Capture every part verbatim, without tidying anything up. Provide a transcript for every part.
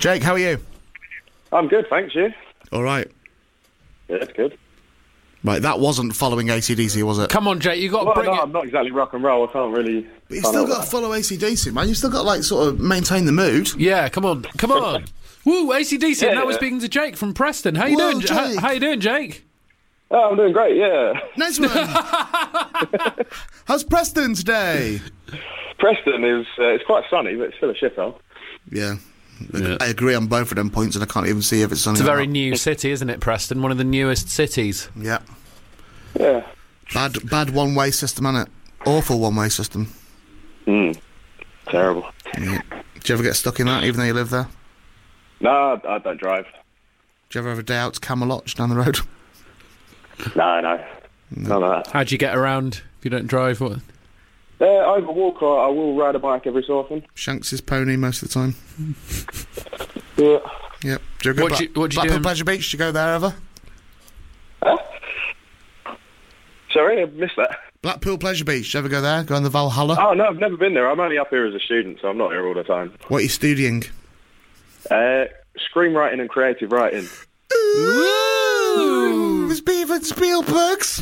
Jake, how are you? I'm good, thanks, you? All right. Yeah, it's good. Right, that wasn't following A C D C, was it? Come on, Jake, you got to Well, bring no, it. I'm not exactly rock and roll. I can't really... But you've can't still help got to that. follow A C D C, man. You've still got to, like, sort of maintain the mood. Yeah, come on, come on. Woo, A C D C, Yeah, and that was yeah. speaking to Jake from Preston. How you Whoa, doing, J- how, Jake. how you doing, Jake? Oh, I'm doing great, yeah. Nice one. How's Preston today? Preston is uh, it's quite sunny, but it's still a shithole. Yeah. Yeah. I agree on both of them points, and I can't even see if it's sunny It's a or very not. new city, isn't it, Preston? One of the newest cities. Yeah. Yeah. Bad, bad one-way system, innit? Awful one-way system. Mm. Terrible. Yeah. Do you ever get stuck in that, even though you live there? No, I, I don't drive. Do you ever have a day out to Camelot just down the road? No, no. None of that. How do you get around if you don't drive? What? Uh, I either walk or I will ride a bike every so often. Shanks' pony most of the time. Yeah. Yep. Do you go What Bla- do you- what do you Blackpool do in- Pleasure Beach? Do you go there ever? Sorry, I missed that. Blackpool Pleasure Beach. Do you ever go there? Go on the Valhalla? Oh, no, I've never been there. I'm only up here as a student, so I'm not here all the time. What are you studying? Uh, screenwriting and creative writing. Ooh! It's Beaver Spielberg's.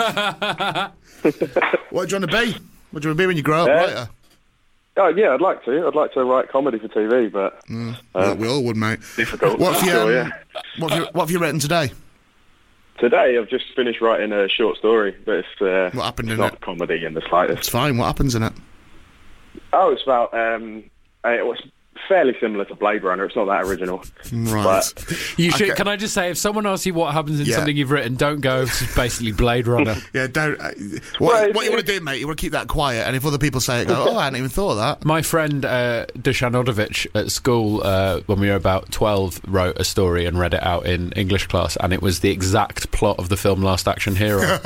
What do you want to be? What do you want to be when you grow up, Uh, writer? Oh, yeah, I'd like to. I'd like to write comedy for T V, but Well, we all would, mate. difficult. What have you, Sure, um, yeah. what have you, what have you written today? Today, I've just finished writing a short story, but it's, uh, What happened it's in not it? comedy in the It's slightest. fine. What happens in it? Oh, it's about... Um, uh, it was fairly similar to Blade Runner. It's not that original. Right. But You should. Okay. Can I just say, if someone asks you what happens in Yeah. something you've written, don't go. It's basically Blade Runner. Yeah, don't. Uh, what Well, what you it- want to do, mate? You want to keep that quiet, and if other people say it, go, "Oh, I hadn't even thought of that." My friend uh, Dusan Odovich at school, uh, when we were about twelve, wrote a story and read it out in English class, and it was the exact plot of the film Last Action Hero.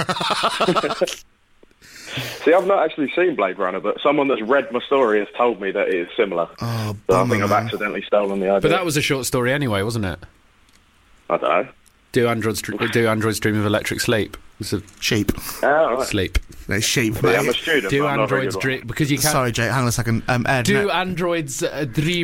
see, I've not actually seen Blade Runner, but someone that's read my story has told me that it is similar. Oh, So I bummer, think I've man. accidentally stolen the idea. But that was a short story anyway, wasn't it? I don't know. Do androids dr- do androids dream of electric sleep? It's a Sheep. Oh, right. sleep. No, sheep. Yeah, I'm a mate. student. Do but I'm not very androids good at dream because you can't. Sorry, Jake. Hang on a second. Um, Ed. Do no- androids uh, dream